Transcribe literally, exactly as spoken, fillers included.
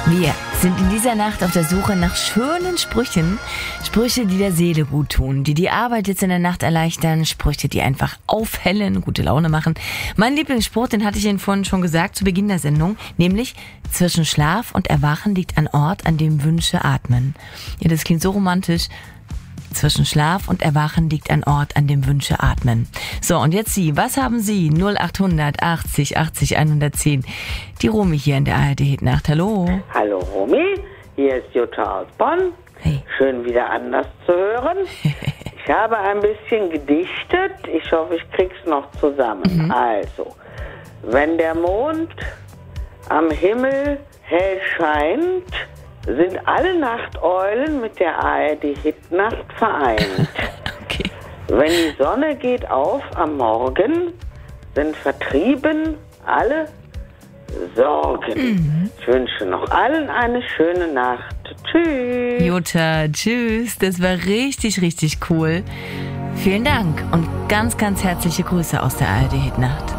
Wir sind in dieser Nacht auf der Suche nach schönen Sprüchen. Sprüche, die der Seele gut tun, die die Arbeit jetzt in der Nacht erleichtern. Sprüche, die einfach aufhellen, gute Laune machen. Mein Lieblingsspruch, den hatte ich Ihnen vorhin schon gesagt, zu Beginn der Sendung. Nämlich, zwischen Schlaf und Erwachen liegt ein Ort, an dem Wünsche atmen. Ja, das klingt so romantisch. Zwischen Schlaf und Erwachen liegt ein Ort, an dem Wünsche atmen. So, und jetzt Sie. Was haben Sie? null achthundert achtzig achtzig hundertzehn. Die Romy hier in der A R D-Hitnacht. Hallo. Hallo Romy, hier ist Jutta aus Bonn. Hey. Schön wieder anders zu hören. Ich habe ein bisschen gedichtet. Ich hoffe, ich krieg's noch zusammen. Mhm. Also, wenn der Mond am Himmel hell scheint, sind alle Nachteulen mit der A R D-Hitnacht vereint. Okay. Wenn die Sonne geht auf am Morgen, sind vertrieben alle Sorgen. Mhm. Ich wünsche noch allen eine schöne Nacht. Tschüss. Jutta, tschüss. Das war richtig, richtig cool. Vielen Dank und ganz, ganz herzliche Grüße aus der A R D-Hitnacht.